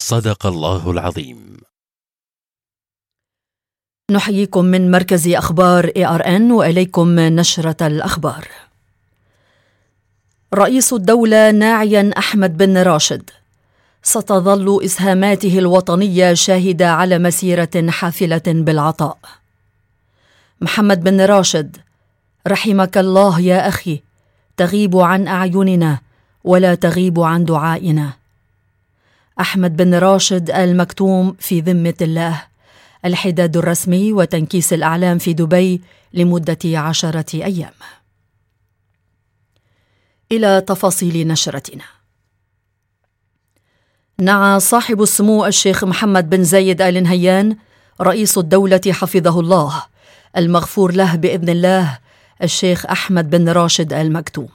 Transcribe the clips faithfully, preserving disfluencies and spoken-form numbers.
صدق الله العظيم. نحييكم من مركز أخبار إيه آر إن وإليكم نشرة الأخبار. رئيس الدولة ناعيا أحمد بن راشد: ستظل إسهاماته الوطنية شاهدة على مسيرة حافلة بالعطاء. محمد بن راشد: رحمك الله يا أخي، تغيب عن أعيننا ولا تغيب عن دعائنا. أحمد بن راشد آل مكتوم في ذمة الله، الحداد الرسمي وتنكيس الأعلام في دبي لمدة عشرة أيام. إلى تفاصيل نشرتنا. نعى صاحب السمو الشيخ محمد بن زايد آل نهيان رئيس الدولة حفظه الله المغفور له بإذن الله الشيخ أحمد بن راشد آل مكتوم.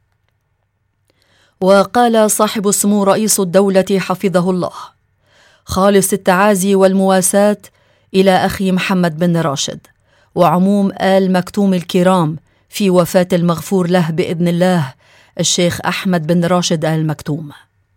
وقال صاحب السمو رئيس الدولة حفظه الله: خالص التعازي والمواساة إلى أخي محمد بن راشد وعموم آل مكتوم الكرام في وفاة المغفور له بإذن الله الشيخ أحمد بن راشد آل مكتوم.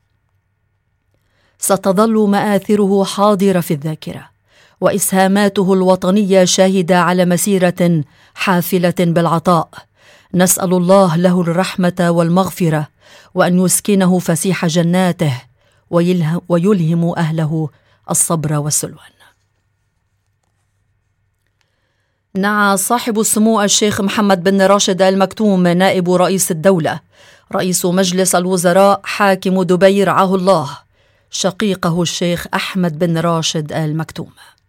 ستظل مآثره حاضرة في الذاكرة، وإسهاماته الوطنية شاهدة على مسيرة حافلة بالعطاء. نسأل الله له الرحمة والمغفرة، وأن يسكنه فسيح جناته ويلهم أهله الصبر والسلوان. نعى صاحب السمو الشيخ محمد بن راشد آل مكتوم نائب رئيس الدولة رئيس مجلس الوزراء حاكم دبي رعاه الله شقيقه الشيخ أحمد بن راشد آل مكتوم.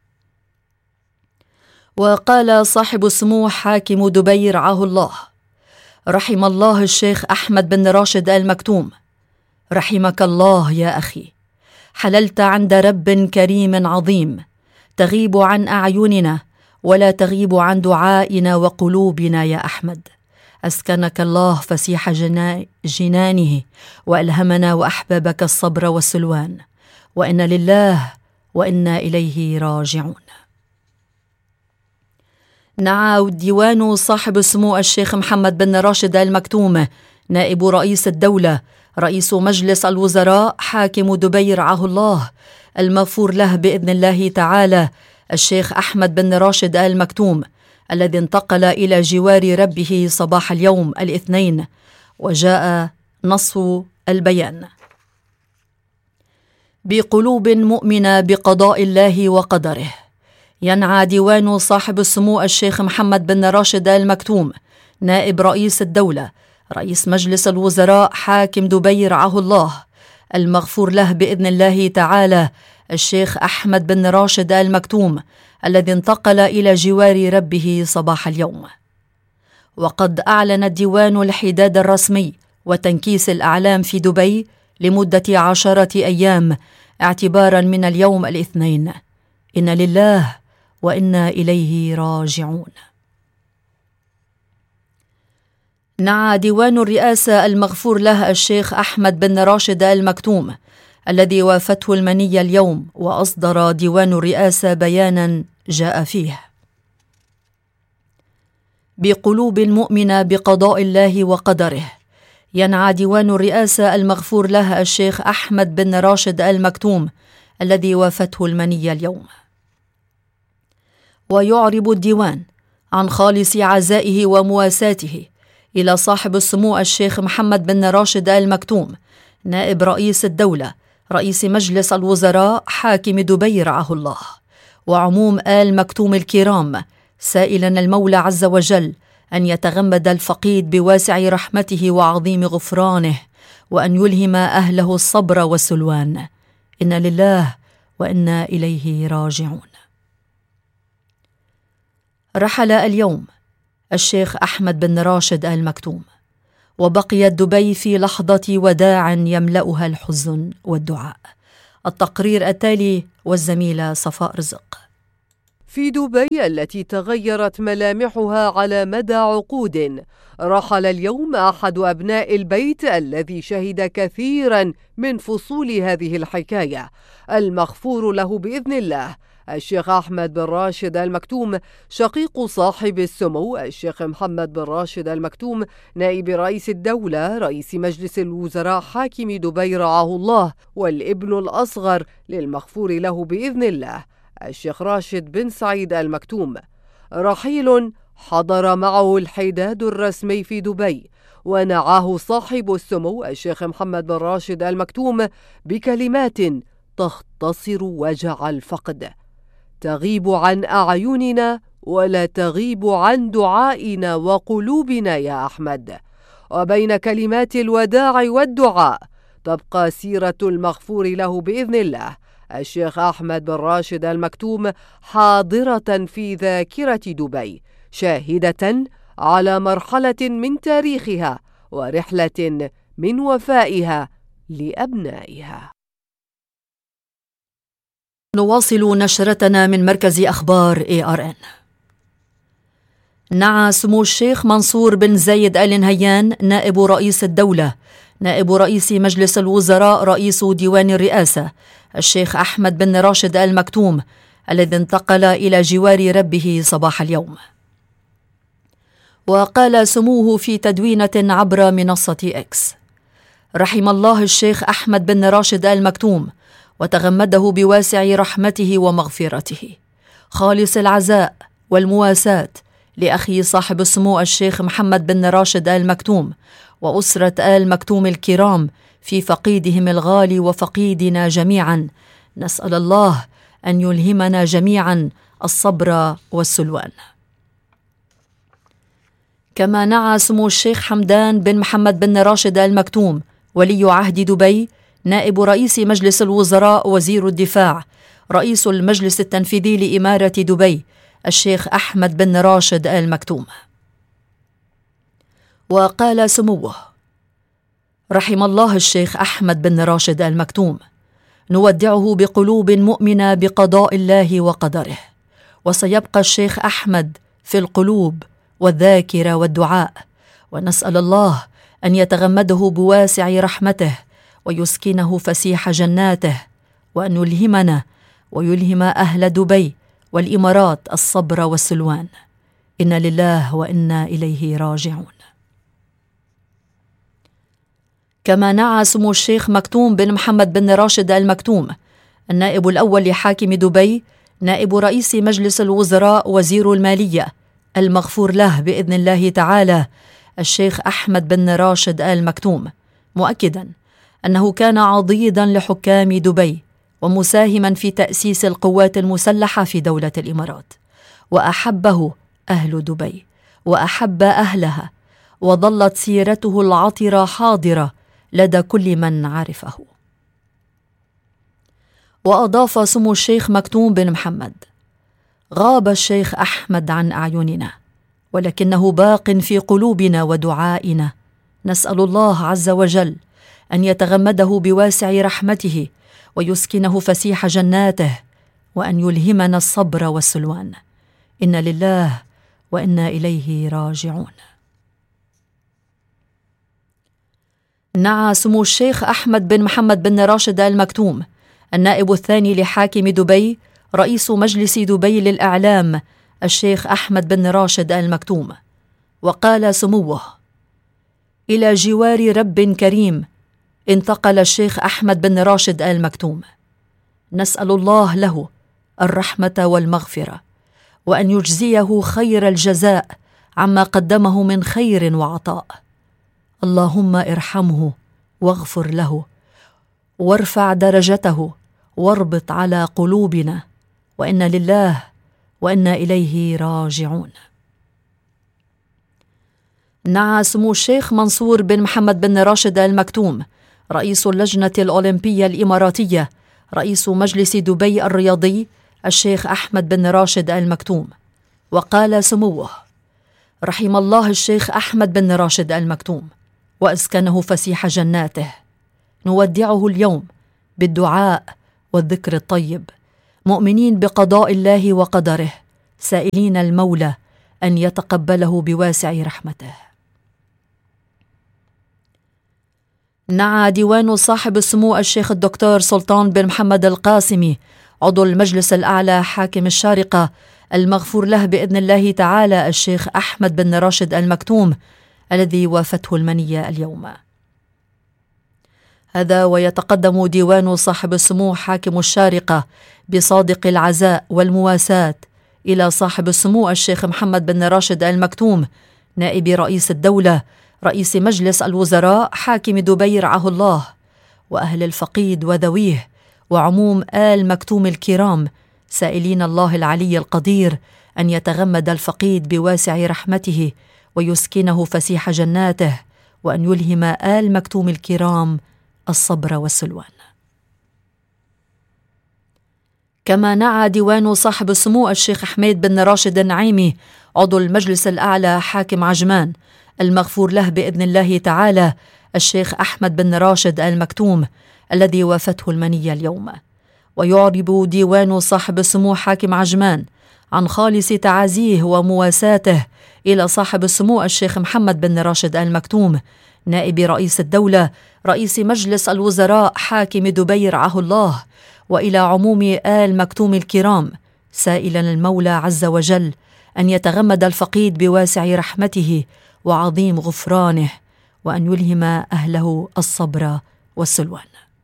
وقال صاحب السمو حاكم دبي رعاه الله: رحم الله الشيخ أحمد بن راشد آل مكتوم، رحمك الله يا أخي، حللت عند رب كريم عظيم، تغيب عن أعيننا ولا تغيب عن دعائنا وقلوبنا يا أحمد. أسكنك الله فسيح جنا... جنانه وألهمنا وأحبابك الصبر والسلوان، وإن لله وإنا إليه راجعون. نعى ديوان صاحب السمو الشيخ محمد بن راشد آل مكتوم نائب رئيس الدولة رئيس مجلس الوزراء حاكم دبي رعاه الله المغفور له بإذن الله تعالى الشيخ أحمد بن راشد آل مكتوم، الذي انتقل إلى جوار ربه صباح اليوم الاثنين. وجاء نص البيان: بقلوب مؤمنة بقضاء الله وقدره، ينعى ديوان صاحب السمو الشيخ محمد بن راشد آل مكتوم نائب رئيس الدولة رئيس مجلس الوزراء حاكم دبي رعاه الله المغفور له بإذن الله تعالى الشيخ أحمد بن راشد آل مكتوم، الذي انتقل إلى جوار ربه صباح اليوم. وقد أعلن الديوان الحداد الرسمي وتنكيس الأعلام في دبي لمدة عشرة أيام اعتبارا من اليوم الاثنين. إن لله وإنا إليه راجعون. نعى ديوان الرئاسة المغفور له الشيخ أحمد بن راشد آل مكتوم، الذي وافته المنية اليوم، وأصدر ديوان الرئاسة بيانا جاء فيه: بقلوب مؤمنة بقضاء الله وقدره، ينعى ديوان الرئاسة المغفور له الشيخ أحمد بن راشد آل مكتوم، الذي وافته المنية اليوم. ويعرب الديوان عن خالص عزائه ومواساته إلى صاحب السمو الشيخ محمد بن راشد آل مكتوم نائب رئيس الدولة رئيس مجلس الوزراء حاكم دبي رعاه الله وعموم آل مكتوم الكرام، سائلا المولى عز وجل أن يتغمد الفقيد بواسع رحمته وعظيم غفرانه، وأن يلهم أهله الصبر والسلوان. إن لله وإنا إليه راجعون. رحل اليوم الشيخ أحمد بن راشد آل مكتوم، وبقيت دبي في لحظة وداع يملأها الحزن والدعاء. التقرير التالي والزميلة صفاء رزق. في دبي التي تغيرت ملامحها على مدى عقود، رحل اليوم أحد أبناء البيت الذي شهد كثيرا من فصول هذه الحكاية، المغفور له بإذن الله، الشيخ أحمد بن راشد المكتوم، شقيق صاحب السمو الشيخ محمد بن راشد المكتوم، نائب رئيس الدولة رئيس مجلس الوزراء حاكم دبي رعاه الله، والابن الأصغر للمغفور له بإذن الله الشيخ راشد بن سعيد المكتوم. رحيل حضر معه الحداد الرسمي في دبي، ونعاه صاحب السمو الشيخ محمد بن راشد المكتوم بكلمات تختصر وجع الفقد: تغيب عن أعيننا ولا تغيب عن دعائنا وقلوبنا يا أحمد. وبين كلمات الوداع والدعاء تبقى سيرة المغفور له بإذن الله الشيخ أحمد بن راشد المكتوم حاضرة في ذاكرة دبي، شاهدة على مرحلة من تاريخها ورحلة من وفائها لأبنائها. نواصل نشرتنا من مركز أخبار إيه آر إن. نعى سمو الشيخ منصور بن زايد آل نهيان نائب رئيس الدولة نائب رئيس مجلس الوزراء رئيس ديوان الرئاسة الشيخ أحمد بن راشد آل مكتوم الذي انتقل إلى جوار ربه صباح اليوم. وقال سموه في تدوينة عبر منصة إكس: رحم الله الشيخ أحمد بن راشد آل مكتوم وتغمده بواسع رحمته ومغفرته. خالص العزاء والمواساة لأخي صاحب السمو الشيخ محمد بن راشد آل مكتوم وأسرة آل مكتوم الكرام في فقيدهم الغالي وفقيدنا جميعا. نسأل الله أن يلهمنا جميعا الصبر والسلوان. كما نعى سمو الشيخ حمدان بن محمد بن راشد آل مكتوم ولي عهد دبي نائب رئيس مجلس الوزراء وزير الدفاع رئيس المجلس التنفيذي لإمارة دبي الشيخ أحمد بن راشد آل مكتوم. وقال سموه: رحم الله الشيخ أحمد بن راشد آل مكتوم، نودعه بقلوب مؤمنة بقضاء الله وقدره، وسيبقى الشيخ أحمد في القلوب والذاكرة والدعاء، ونسأل الله أن يتغمده بواسع رحمته ويسكنه فسيح جناته، وأن يلهمنا ويلهم أهل دبي والإمارات الصبر والسلوان. إنا لله وإنا إليه راجعون. كما نعى سمو الشيخ مكتوم بن محمد بن راشد آل مكتوم النائب الأول لحاكم دبي نائب رئيس مجلس الوزراء وزير المالية المغفور له بإذن الله تعالى الشيخ أحمد بن راشد آل مكتوم، مؤكدا أنه كان عضيدا لحكام دبي ومساهما في تأسيس القوات المسلحة في دولة الإمارات، وأحبه أهل دبي وأحب أهلها، وظلت سيرته العطرة حاضرة لدى كل من عرفه. وأضاف سمو الشيخ مكتوم بن محمد: غاب الشيخ أحمد عن أعيننا ولكنه باق في قلوبنا ودعائنا. نسأل الله عز وجل أن يتغمده بواسع رحمته ويسكنه فسيح جناته، وأن يلهمنا الصبر والسلوان. إنا لله وإنا إليه راجعون. نعى سمو الشيخ أحمد بن محمد بن راشد آل مكتوم النائب الثاني لحاكم دبي رئيس مجلس دبي للإعلام الشيخ أحمد بن راشد آل مكتوم، وقال سموه: إلى جوار رب كريم انتقل الشيخ أحمد بن راشد آل مكتوم. نسأل الله له الرحمة والمغفرة، وأن يجزيه خير الجزاء عما قدمه من خير وعطاء. اللهم ارحمه واغفر له وارفع درجته واربط على قلوبنا، وإنا لله وإنا إليه راجعون. نعى سمو الشيخ منصور بن محمد بن راشد آل مكتوم رئيس اللجنة الأولمبية الإماراتية رئيس مجلس دبي الرياضي الشيخ أحمد بن راشد آل مكتوم، وقال سموه: رحم الله الشيخ أحمد بن راشد آل مكتوم وأسكنه فسيح جناته. نودعه اليوم بالدعاء والذكر الطيب، مؤمنين بقضاء الله وقدره، سائلين المولى أن يتقبله بواسع رحمته. نعى ديوان صاحب السمو الشيخ الدكتور سلطان بن محمد القاسمي عضو المجلس الأعلى حاكم الشارقة المغفور له بإذن الله تعالى الشيخ أحمد بن راشد المكتوم الذي وافته المنية اليوم. هذا ويتقدم ديوان صاحب السمو حاكم الشارقة بصادق العزاء والمواساة إلى صاحب السمو الشيخ محمد بن راشد المكتوم نائب رئيس الدولة رئيس مجلس الوزراء حاكم دبي رعاه الله، وأهل الفقيد وذويه وعموم آل مكتوم الكرام، سائلين الله العلي القدير أن يتغمد الفقيد بواسع رحمته ويسكنه فسيح جناته، وأن يلهم آل مكتوم الكرام الصبر والسلوان. كما نعى ديوان صاحب السمو الشيخ حميد بن راشد النعيمي عضو المجلس الأعلى حاكم عجمان المغفور له بإذن الله تعالى الشيخ أحمد بن راشد المكتوم الذي وافته المنية اليوم. ويعرب ديوان صاحب السمو حاكم عجمان عن خالص تعازيه ومواساته إلى صاحب السمو الشيخ محمد بن راشد المكتوم نائب رئيس الدولة رئيس مجلس الوزراء حاكم دبي رعاه الله، وإلى عموم آل مكتوم الكرام، سائلا المولى عز وجل أن يتغمد الفقيد بواسع رحمته وعظيم غفرانه، وأن يلهم أهله الصبر والسلوان.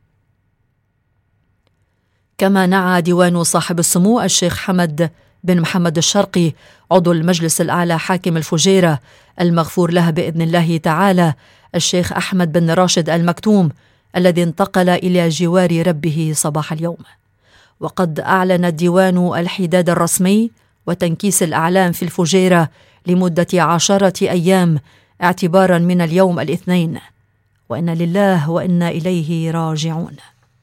كما نعى ديوان صاحب السمو الشيخ حمد بن محمد الشرقي عضو المجلس الأعلى حاكم الفجيرة المغفور له بإذن الله تعالى الشيخ أحمد بن راشد المكتوم الذي انتقل إلى جوار ربه صباح اليوم. وقد أعلن الديوان الحداد الرسمي وتنكيس الأعلام في الفجيرة لمدة عشرة أيام اعتبارا من اليوم الاثنين، وإن لله وإنا إليه راجعون.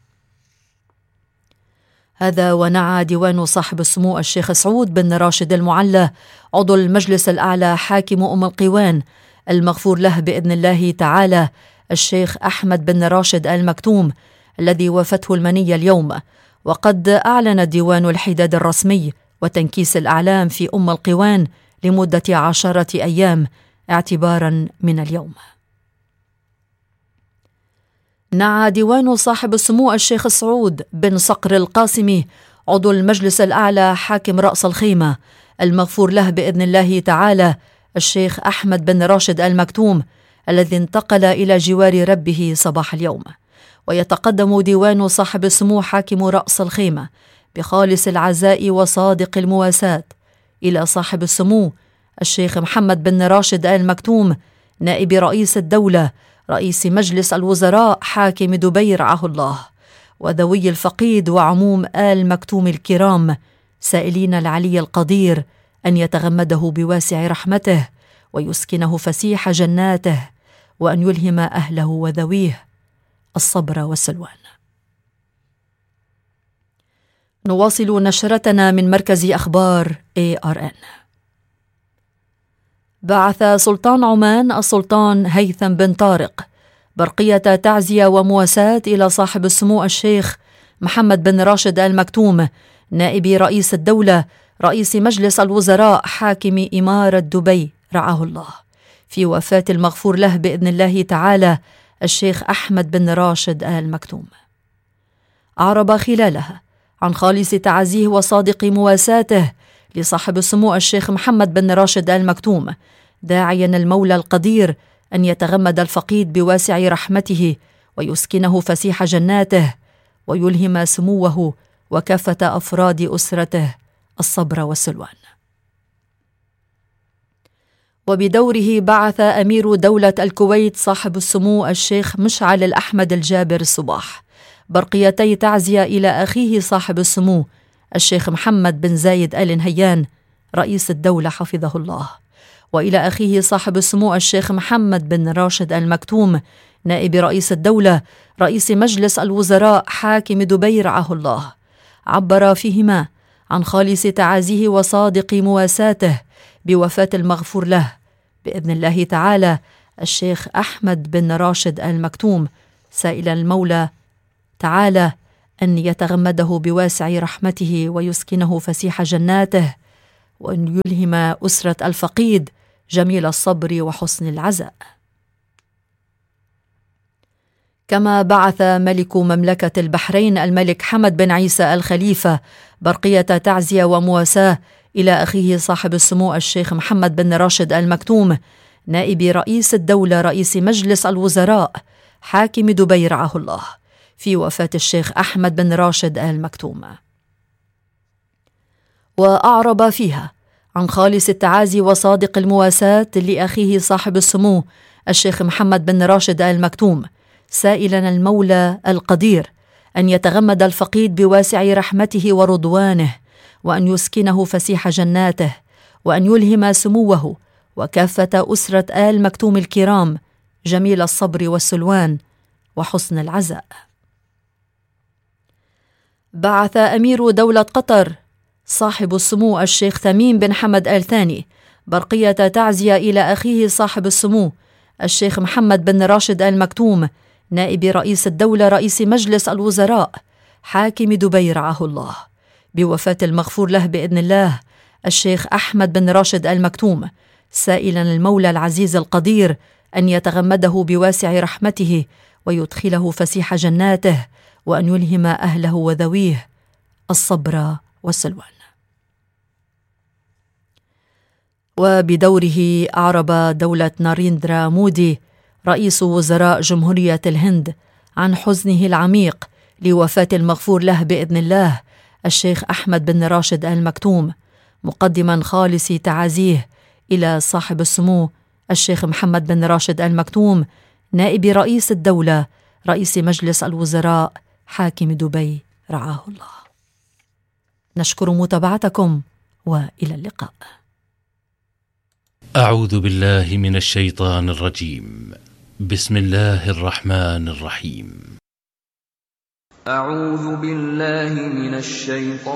هذا ونعى ديوان صاحب السمو الشيخ سعود بن راشد المعلى عضو المجلس الأعلى حاكم أم القوان المغفور له بإذن الله تعالى الشيخ أحمد بن راشد المكتوم الذي وافته المنية اليوم. وقد أعلن الديوان الحداد الرسمي وتنكيس الأعلام في أم القوان لمدة عشرة أيام اعتبارا من اليوم. نعى ديوان صاحب السمو الشيخ سعود بن صقر القاسمي عضو المجلس الأعلى حاكم رأس الخيمة المغفور له بإذن الله تعالى الشيخ أحمد بن راشد المكتوم الذي انتقل إلى جوار ربه صباح اليوم. ويتقدم ديوان صاحب السمو حاكم رأس الخيمة بخالص العزاء وصادق المواساة إلى صاحب السمو الشيخ محمد بن راشد المكتوم نائب رئيس الدولة رئيس مجلس الوزراء حاكم دبي رعاه الله، وذوي الفقيد وعموم آل مكتوم الكرام، سائلين العلي القدير أن يتغمده بواسع رحمته ويسكنه فسيح جناته، وأن يلهم أهله وذويه الصبر والسلوان. نواصل نشرتنا من مركز أخبار إيه آر إن. بعث سلطان عمان السلطان هيثم بن طارق برقية تعزية ومواساة إلى صاحب السمو الشيخ محمد بن راشد المكتوم نائب رئيس الدولة رئيس مجلس الوزراء حاكم إمارة دبي رعاه الله في وفاة المغفور له بإذن الله تعالى الشيخ أحمد بن راشد المكتوم. أعرب خلالها عن خالص تعزيه وصادق مواساته لصاحب السمو الشيخ محمد بن راشد المكتوم، داعيا المولى القدير أن يتغمد الفقيد بواسع رحمته ويسكنه فسيح جناته، ويلهم سموه وكافة أفراد أسرته الصبر والسلوان. وبدوره بعث أمير دولة الكويت صاحب السمو الشيخ مشعل الأحمد الجابر الصباح برقيتي تعزية إلى أخيه صاحب السمو الشيخ محمد بن زايد آل نهيان رئيس الدولة حفظه الله، وإلى أخيه صاحب السمو الشيخ محمد بن راشد المكتوم نائب رئيس الدولة رئيس مجلس الوزراء حاكم دبي رعاه الله. عبر فيهما عن خالص تعازيه وصادق مواساته بوفاة المغفور له بإذن الله تعالى الشيخ أحمد بن راشد المكتوم، سائلا المولى تعالى أن يتغمده بواسع رحمته ويسكنه فسيح جناته، وأن يلهم أسرة الفقيد جميل الصبر وحسن العزاء. كما بعث ملك مملكة البحرين الملك حمد بن عيسى الخليفة برقية تعزية ومواساة إلى أخيه صاحب السمو الشيخ محمد بن راشد المكتوم نائب رئيس الدولة رئيس مجلس الوزراء حاكم دبي رعاه الله في وفاة الشيخ أحمد بن راشد المكتوم، وأعرب فيها عن خالص التعازي وصادق المواساة لأخيه صاحب السمو الشيخ محمد بن راشد المكتوم، سائلا المولى القدير أن يتغمد الفقيد بواسع رحمته ورضوانه، وأن يسكنه فسيح جناته، وأن يلهم سموه وكافة أسرة آل مكتوم الكرام جميل الصبر والسلوان وحسن العزاء. بعث أمير دولة قطر صاحب السمو الشيخ تميم بن حمد آل ثاني برقية تعزية إلى أخيه صاحب السمو الشيخ محمد بن راشد المكتوم نائب رئيس الدولة رئيس مجلس الوزراء حاكم دبي رعاه الله بوفاة المغفور له بإذن الله الشيخ أحمد بن راشد المكتوم، سائلا المولى العزيز القدير أن يتغمده بواسع رحمته ويدخله فسيح جناته، وأن يلهم أهله وذويه الصبر والسلوان. وبدوره أعرب دولة ناريندرا مودي رئيس وزراء جمهورية الهند عن حزنه العميق لوفاة المغفور له بإذن الله الشيخ أحمد بن راشد المكتوم، مقدما خالص تعازيه إلى صاحب السمو الشيخ محمد بن راشد المكتوم نائب رئيس الدولة رئيس مجلس الوزراء حاكم دبي رعاه الله. نشكر متابعتكم وإلى اللقاء. أعوذ بالله من الشيطان الرجيم. بسم الله الرحمن الرحيم. أعوذ بالله من الشيطان